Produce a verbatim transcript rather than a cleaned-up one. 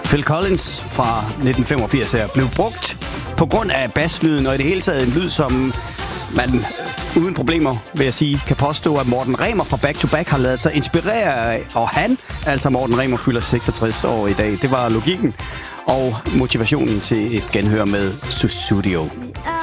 Phil Collins fra nitten femogfirs her blev brugt på grund af basslyden, og i det hele taget en lyd, som man uden problemer, vil jeg sige, kan påstå, at Morten Remer fra Back to Back har ladet sig inspirere af, og han, altså Morten Remer, fylder seksogtres år i dag. Det var logikken og motivationen til et genhør med Sussudio.